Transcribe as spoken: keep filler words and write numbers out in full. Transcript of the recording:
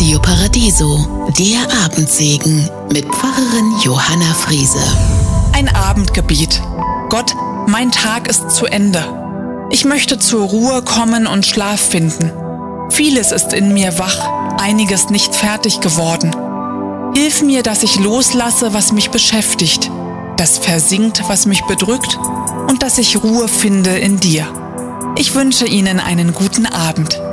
Radio Paradiso, der Abendsegen mit Pfarrerin Johanna Friese. Ein Abendgebet. Gott, mein Tag ist zu Ende. Ich möchte zur Ruhe kommen und Schlaf finden. Vieles ist in mir wach, einiges nicht fertig geworden. Hilf mir, dass ich loslasse, was mich beschäftigt, das versinkt, was mich bedrückt und dass ich Ruhe finde in dir. Ich wünsche Ihnen einen guten Abend.